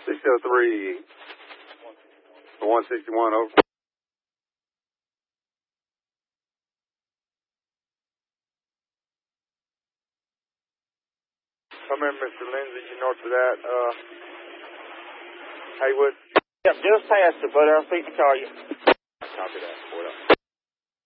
603, 161 over. Come in, Mr. Lindsay, you north of that, Haywood. Yep, just past it, buddy. I'll see you, call you. Copy that.